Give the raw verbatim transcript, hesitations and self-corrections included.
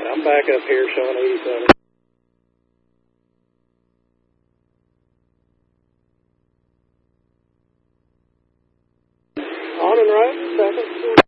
I'm back up here showing eighty-seven. On and right, second.